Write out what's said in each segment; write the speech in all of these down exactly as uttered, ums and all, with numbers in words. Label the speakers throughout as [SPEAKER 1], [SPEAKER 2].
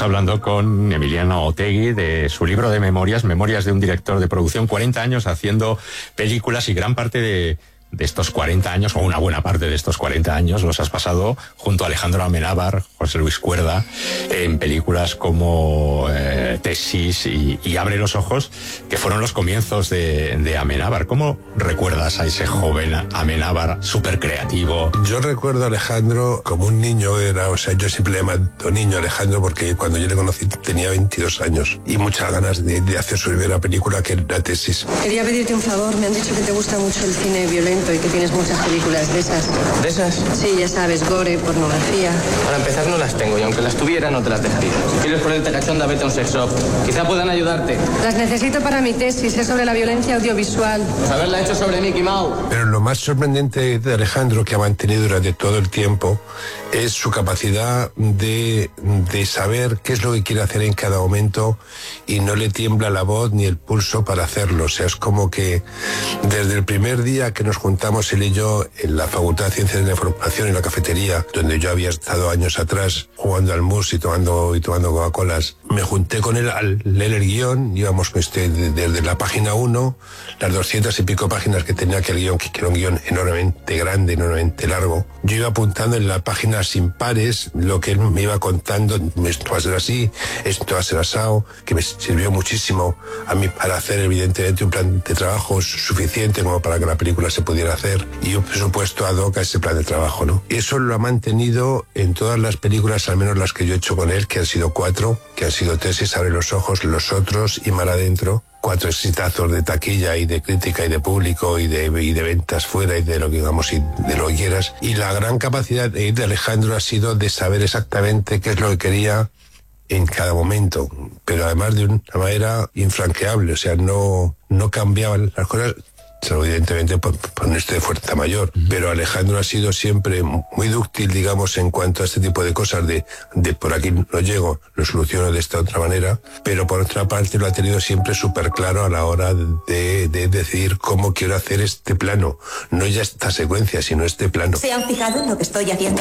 [SPEAKER 1] hablando con Emiliano Otegi de su libro de memorias, Memorias de un director de producción, cuarenta años haciendo películas, y gran parte de, de estos cuarenta años, o una buena parte de estos cuarenta años, los has pasado junto a Alejandro Amenábar, José Luis Cuerda, en películas como eh, Tesis y, y Abre los ojos, que fueron los comienzos de, de Amenábar. ¿Cómo recuerdas a ese joven Amenábar súper creativo?
[SPEAKER 2] Yo recuerdo a Alejandro como un niño, era, o sea, yo siempre le llamo niño Alejandro porque cuando yo le conocí tenía veintidós años y muchas ganas de, de hacer su primera película, que era Tesis.
[SPEAKER 3] Quería pedirte un favor, me han dicho que te gusta mucho el cine violento y que tienes muchas películas de esas.
[SPEAKER 4] ¿De esas?
[SPEAKER 3] Sí, ya sabes, gore, pornografía.
[SPEAKER 4] Para empezar no las tengo y aunque las tuviera no te las dejaría. Si quieres ponerte cachonda, vete a un sex shop. Quizá puedan ayudarte.
[SPEAKER 3] Las necesito para mi tesis, es sobre la violencia audiovisual.
[SPEAKER 4] Pues haberla hecho sobre Mickey Mouse.
[SPEAKER 2] Pero lo más sorprendente de Alejandro, que ha mantenido durante todo el tiempo, es su capacidad de, de saber qué es lo que quiere hacer en cada momento y no le tiembla la voz ni el pulso para hacerlo. O sea, es como que desde el primer día que nos juntamos él y yo en la Facultad de Ciencias de la Información, en la cafetería, donde yo había estado años atrás jugando al mus y tomando, y tomando Coca-Colas, me junté con él al leer el guión, íbamos este, desde la página uno, las doscientas y pico páginas que tenía aquel guión, que era un guión enormemente grande, enormemente largo. Yo iba apuntando en las páginas impares lo que él me iba contando, esto va a ser así, esto va a ser asado, que me sirvió muchísimo a mí para hacer evidentemente un plan de trabajo suficiente como para que la película se pudiera hacer y un presupuesto ad hoc a ese plan de trabajo, ¿no? Y eso lo ha mantenido en todas las películas, al menos las que yo he hecho con él, que han sido cuatro, que han sido Tesis, Abre los ojos, Los otros y Mar adentro. Cuatro exitazos de taquilla y de crítica y de público y de, y de ventas fuera y de lo que digamos y de lo que quieras. Y la gran capacidad de, de Alejandro ha sido de saber exactamente qué es lo que quería en cada momento, pero además de una manera infranqueable, o sea, no, no cambiaban las cosas, evidentemente por, por un este de fuerza mayor, pero Alejandro ha sido siempre muy dúctil, digamos, en cuanto a este tipo de cosas, de, de por aquí no llego, lo soluciono de esta otra manera, pero por otra parte lo ha tenido siempre súper claro a la hora de, de decidir cómo quiero hacer este plano, no ya esta secuencia, sino este plano.
[SPEAKER 5] ¿Se han fijado en lo que estoy haciendo?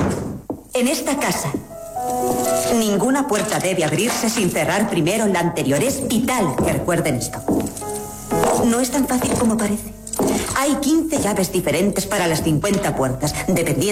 [SPEAKER 5] En esta casa, ninguna puerta debe abrirse sin cerrar primero la anterior. Es vital que recuerden esto. No es tan fácil como parece. Hay quince llaves diferentes para las cincuenta puertas, dependiendo